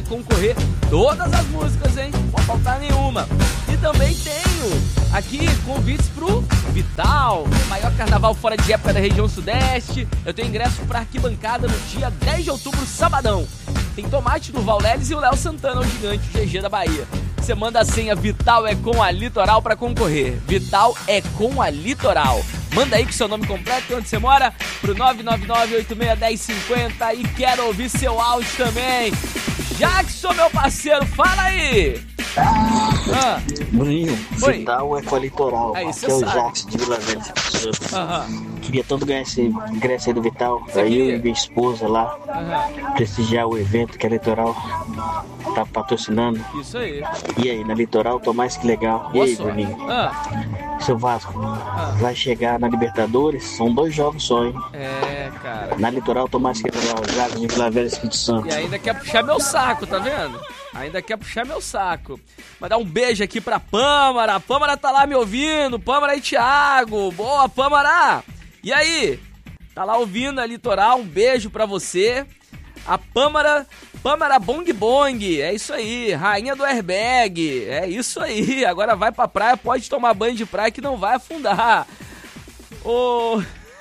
concorrer todas as músicas, hein? Não pode faltar nenhuma. E também tenho aqui convites pro Vital, o maior carnaval fora de época da região sudeste. Eu tenho ingresso pra arquibancada no dia 10 de outubro, sabadão. Tem Tomate do Vauleles e o Léo Santana, o gigante, o GG da Bahia. Você manda a senha Vital é com a Litoral pra concorrer. Vital é com a Litoral. Manda aí com seu nome completo e onde você mora pro 999-86-1050 e quero ouvir seu áudio também. Jackson, meu parceiro, fala aí! Bruninho, Oi. Vital é com a Litoral. Aí, Aqui cê é o sabe. Jackson de Vila Velha. Queria tanto ganhar esse ingresso aí do Vital. Cê Aí eu queria? e minha esposa lá prestigiar o evento que a Litoral tá patrocinando. Isso aí. E aí, na Litoral, tô mais que legal. E Boa aí, sorte. Bruninho? Seu Vasco, vai chegar na Libertadores? São 2 jogos só, hein? É, cara. Na Litoral, tô mais que legal. Jackson de Vila Velha, Espírito Santo. E ainda quer puxar meu saco, tá vendo? Ainda quer puxar meu saco. Mandar um beijo aqui pra Pâmara. A Pâmara tá lá me ouvindo. Pâmara e Thiago. Boa, Pâmara. E aí? Tá lá ouvindo a Litoral. Um beijo pra você. A Pâmara Bong Bong. É isso aí. Rainha do airbag. É isso aí. Agora vai pra praia. Pode tomar banho de praia que não vai afundar. Ô...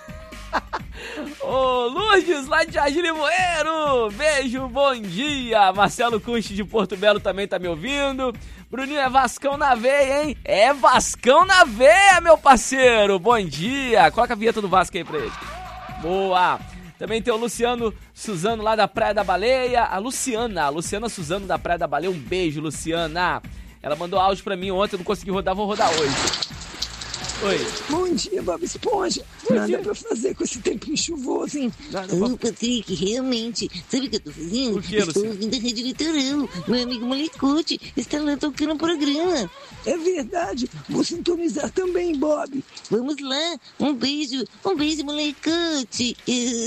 Ô, Lourdes, lá de Jardim Limoeiro, beijo, bom dia. Marcelo Cunche de Porto Belo também tá me ouvindo. Bruninho, é Vascão na veia, hein? É Vascão na veia, meu parceiro. Bom dia. Coloca a vinheta do Vasco aí pra ele. Boa. Também tem o Luciano Suzano lá da Praia da Baleia. A Luciana Suzano da Praia da Baleia. Um beijo, Luciana. Ela mandou áudio pra mim ontem, eu não consegui rodar, vou rodar hoje. Oi. Bom dia, Bob Esponja. Nada pra fazer com esse tempinho chuvoso, hein? Patrick, realmente. Sabe o que eu tô fazendo? O que, Estou Luciano? ouvindo a Rede Litoral. Meu amigo Molecote está lá tocando o programa. É verdade. Vou sintonizar também, Bob. Vamos lá. Um beijo, Molecote.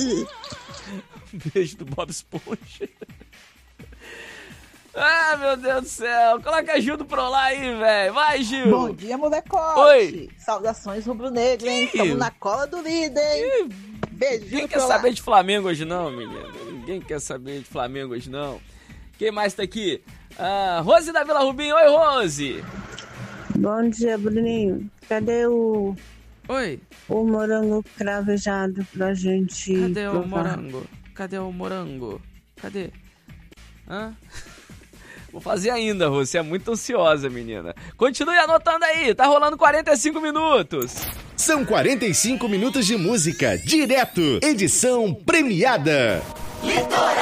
Beijo do Bob Esponja. Ah, meu Deus do céu. Coloca a Gil do Pro lá aí, velho. Vai, Gil. Bom dia, molecote. Oi. Saudações rubro-negro, hein? Ih. Estamos na cola do líder, hein? Beijinho Ninguém pro quer lá. saber de Flamengo hoje não, menino. Ninguém quer saber de Flamengo hoje não. Quem mais tá aqui? Rose da Vila Rubim. Oi, Rose. Bom dia, Bruninho. Cadê o Oi. morango cravejado pra gente Cadê o provar? morango? Cadê? Vou fazer ainda, Rose. Você é muito ansiosa, menina. Continue anotando aí. Tá rolando 45 minutos. São 45 minutos de música, direto, edição premiada.